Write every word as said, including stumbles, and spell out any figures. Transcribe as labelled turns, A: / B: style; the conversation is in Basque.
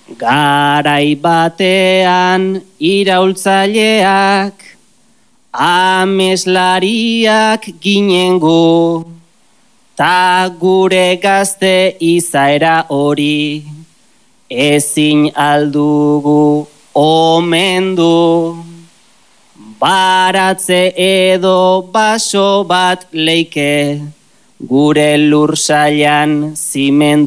A: Garai batean iraultzaileak, ameslariak ginen gu, ta gure gazte izaera hori, ezin aldugu omendu. Baratze edo baso bat leike, gure lursailan zimendu.